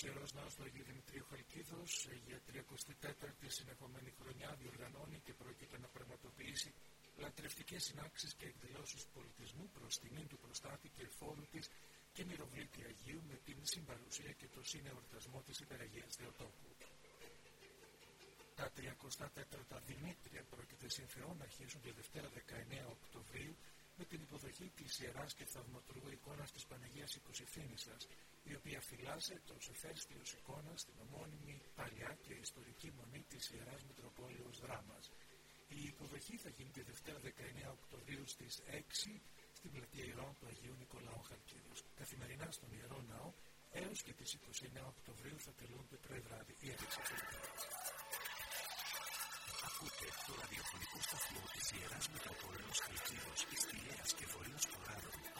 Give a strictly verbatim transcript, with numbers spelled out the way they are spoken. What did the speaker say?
Ιερός Ναός του Αγίου Δημητρίου Χαλκίδος για τριακοστή τέταρτη συνεχόμενη χρονιά διοργανώνει και πρόκειται να πραγματοποιήσει λατρευτικές συνάξεις και εκδηλώσεις πολιτισμού προς τιμήν του προστάτη και εφόρου της και μυροβλήτη Αγίου με την συμπαρουσία και το συνεορτασμό της Υπεραγίας Θεοτόκου. Τα τριακοστά τέταρτα Δημήτρια πρόκειται συν Θεό να αρχίσουν τη Δευτέρα δεκαεννέα Οκτωβρίου με την υποδοχή της Ιεράς και Θαυματουργού εικόνας της Παναγίας Οικοσυφήνισσας, η οποία φυλάσσεται ως εφαίστειος εικόνα στην ομώνυμη παλιά και ιστορική μονή της Ιεράς Μητροπόλεως Δράμας. Η υποδοχή θα γίνει τη Δευτέρα δεκαεννέα Οκτωβρίου στις έξι στην πλατεία Ηρών του Αγίου Νικολάου Χαλκίδος. Καθημερινά στον Ιερό Ναό έως και τις είκοσι εννέα Οκτωβρίου θα τελούνται πρωί-βράδυ η έναρξη αυτής. Ακούτε το ραδιοφωνικό σταθμό της Ιεράς Μητροπόλεως Χαλκίδος, Ιστηλέας και Βορείος Ποράδων.